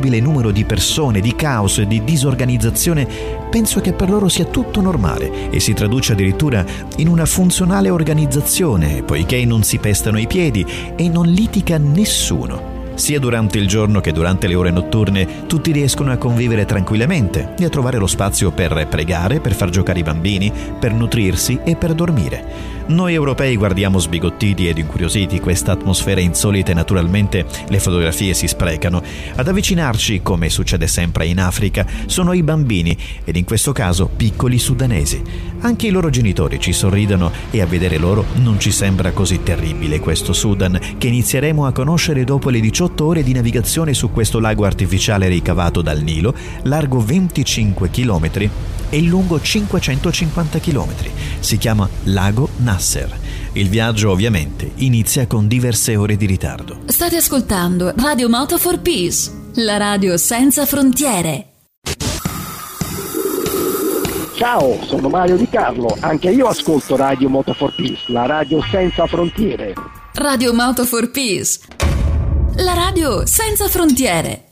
incredibile numero di persone, di caos e di disorganizzazione, penso che per loro sia tutto normale e si traduce addirittura in una funzionale organizzazione, poiché non si pestano i piedi e non litiga nessuno. Sia durante il giorno che durante le ore notturne tutti riescono a convivere tranquillamente e a trovare lo spazio per pregare, per far giocare i bambini, per nutrirsi e per dormire. Noi europei guardiamo sbigottiti ed incuriositi questa atmosfera insolita e naturalmente le fotografie si sprecano. Ad avvicinarci, come succede sempre in Africa, sono i bambini ed in questo caso piccoli sudanesi. Anche i loro genitori ci sorridono e a vedere loro non ci sembra così terribile questo Sudan che inizieremo a conoscere dopo le 18 ore di navigazione su questo lago artificiale ricavato dal Nilo, largo 25 km e lungo 550 km. Si chiama Lago Nasser. Il viaggio ovviamente inizia con diverse ore di ritardo. State ascoltando Radio Moto for Peace, la radio senza frontiere. Ciao, sono Mario Di Carlo, anche io ascolto Radio Moto for Peace, la radio senza frontiere. Radio Moto for Peace, la radio senza frontiere.